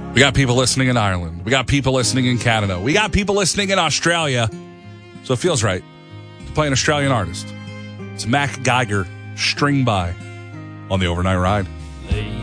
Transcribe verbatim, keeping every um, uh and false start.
We got people listening in Ireland. We got people listening in Canada. We got people listening in Australia. So it feels right to play an Australian artist. It's Mac Geiger, String By, on the Overnight Ride.